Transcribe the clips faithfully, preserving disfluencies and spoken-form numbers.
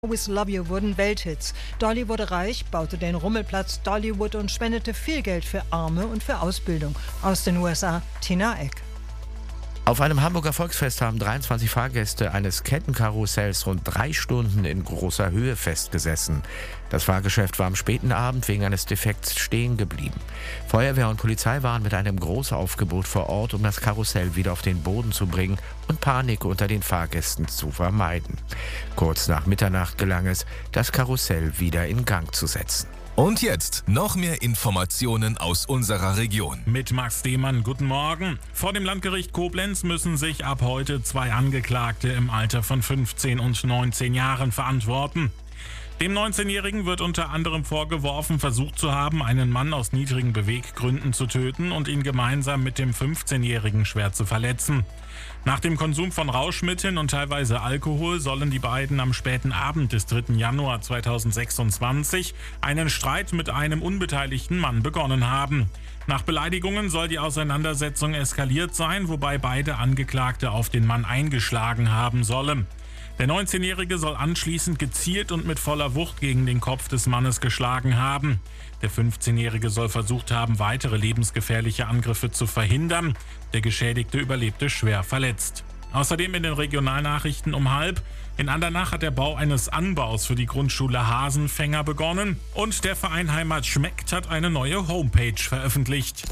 Always Love You wurden Welthits. Dolly wurde reich, baute den Rummelplatz Dollywood und spendete viel Geld für Arme und für Ausbildung. Aus den U S A, Tina Eck. Auf einem Hamburger Volksfest haben dreiundzwanzig Fahrgäste eines Kettenkarussells rund drei Stunden in großer Höhe festgesessen. Das Fahrgeschäft war am späten Abend wegen eines Defekts stehen geblieben. Feuerwehr und Polizei waren mit einem Großaufgebot vor Ort, um das Karussell wieder auf den Boden zu bringen und Panik unter den Fahrgästen zu vermeiden. Kurz nach Mitternacht gelang es, das Karussell wieder in Gang zu setzen. Und jetzt noch mehr Informationen aus unserer Region. Mit Max Demann, guten Morgen. Vor dem Landgericht Koblenz müssen sich ab heute zwei Angeklagte im Alter von fünfzehn und neunzehn Jahren verantworten. Dem neunzehnjährigen wird unter anderem vorgeworfen, versucht zu haben, einen Mann aus niedrigen Beweggründen zu töten und ihn gemeinsam mit dem fünfzehnjährigen schwer zu verletzen. Nach dem Konsum von Rauschmitteln und teilweise Alkohol sollen die beiden am späten Abend des dritten Januar zweitausendsechsundzwanzig einen Streit mit einem unbeteiligten Mann begonnen haben. Nach Beleidigungen soll die Auseinandersetzung eskaliert sein, wobei beide Angeklagte auf den Mann eingeschlagen haben sollen. Der neunzehnjährige soll anschließend gezielt und mit voller Wucht gegen den Kopf des Mannes geschlagen haben. Der fünfzehnjährige soll versucht haben, weitere lebensgefährliche Angriffe zu verhindern. Der Geschädigte überlebte schwer verletzt. Außerdem in den Regionalnachrichten um halb. In Andernach hat der Bau eines Anbaus für die Grundschule Hasenfänger begonnen. Und der Verein Heimat schmeckt hat eine neue Homepage veröffentlicht.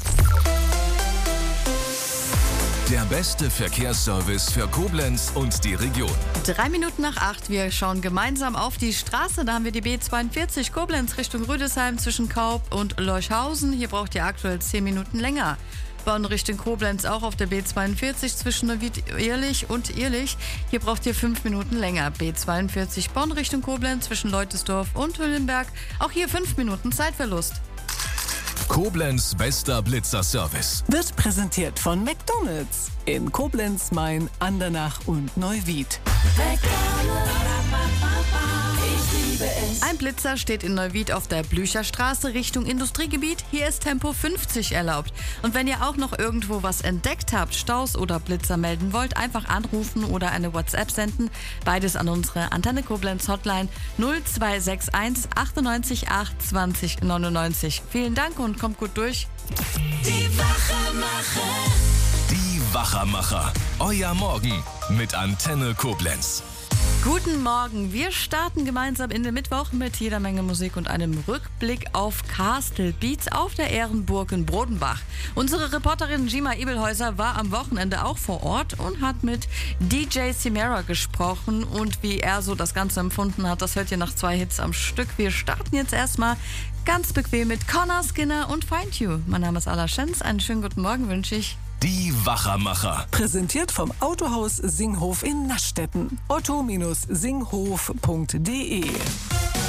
Der beste Verkehrsservice für Koblenz und die Region. Drei Minuten nach acht. Wir schauen gemeinsam auf die Straße. Da haben wir die B zweiundvierzig Koblenz Richtung Rüdesheim zwischen Kaub und Leuchhausen. Hier braucht ihr aktuell zehn Minuten länger. Bonn Richtung Koblenz auch auf der B zweiundvierzig zwischen Neuwied-Ehrlich und Ehrlich. Hier braucht ihr fünf Minuten länger. B zweiundvierzig Bonn Richtung Koblenz zwischen Leutesdorf und Hüllenberg. Auch hier fünf Minuten Zeitverlust. Koblenz bester Blitzer-Service. Wird präsentiert von McDonald's in Koblenz, Main, Andernach und Neuwied. Ein Blitzer steht in Neuwied auf der Blücherstraße Richtung Industriegebiet. Hier ist Tempo fünfzig erlaubt. Und wenn ihr auch noch irgendwo was entdeckt habt, Staus oder Blitzer melden wollt, einfach anrufen oder eine WhatsApp senden. Beides an unsere Antenne Koblenz Hotline null zwei sechs eins achtundneunzig acht zwanzig neunundneunzig. Vielen Dank und kommt gut durch. Die Wachermacher. Die Wachermacher. Euer Morgen mit Antenne Koblenz. Guten Morgen, wir starten gemeinsam in den Mittwoch mit jeder Menge Musik und einem Rückblick auf Castle Beats auf der Ehrenburg in Brodenbach. Unsere Reporterin Gima Ebelhäuser war am Wochenende auch vor Ort und hat mit D J Simera gesprochen und wie er so das Ganze empfunden hat, das hört ihr nach zwei Hits am Stück. Wir starten jetzt erstmal ganz bequem mit Connor Skinner und Find You. Mein Name ist Ala Schenz, einen schönen guten Morgen wünsche ich. Die Wachermacher. Präsentiert vom Autohaus Singhof in Naschstetten. otto Bindestrich singhof punkt de